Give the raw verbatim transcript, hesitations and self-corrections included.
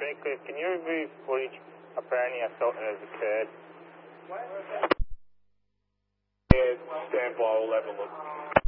Very clear. Can you remove footage apparently assault has occurred? Yeah, stand by, we'll have a look.